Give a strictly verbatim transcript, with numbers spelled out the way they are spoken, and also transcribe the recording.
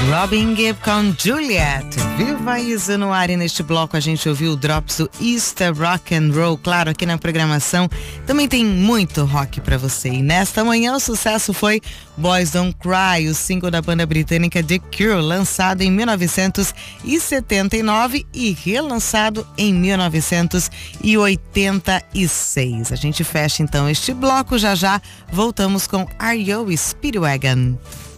Robin Gibb com Juliet. Viva isso no ar, e neste bloco a gente ouviu o Drops do Easter Rock and Roll. Claro, aqui na programação também tem muito rock pra você. E nesta manhã o sucesso foi Boys Don't Cry, o single da banda britânica The Cure, lançado em mil novecentos e setenta e nove e relançado em mil novecentos e oitenta e seis. A gente fecha então este bloco, já já voltamos com R E O Speedwagon.